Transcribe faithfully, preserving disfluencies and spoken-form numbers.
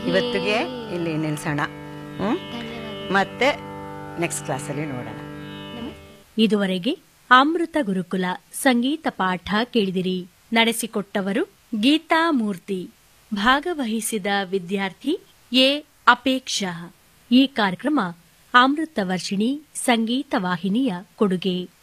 ಇವತ್ತಿಗೆ ಇಲ್ಲಿ ನಿಲ್ಸೋಣ. ಹ್ಮ್ ಮತ್ತೆ ನೆಕ್ಸ್ಟ್ ಕ್ಲಾಸಲ್ಲಿ ನೋಡೋಣ. ಇದುವರೆಗೆ ಅಮೃತ ಗುರುಕುಲ ಸಂಗೀತ ಪಾಠ ಕೇಳಿದಿರಿ. ನಡೆಸಿಕೊಟ್ಟವರು ಗೀತಾ ಮೂರ್ತಿ. ಭಾಗವಹಿಸಿದ ವಿದ್ಯಾರ್ಥಿ ಎ ಅಪೇಕ್ಷಾ. ಈ ಕಾರ್ಯಕ್ರಮ ಅಮೃತ ವರ್ಷಿಣಿ ಸಂಗೀತ ವಾಹಿನಿಯ ಕೊಡುಗೆ.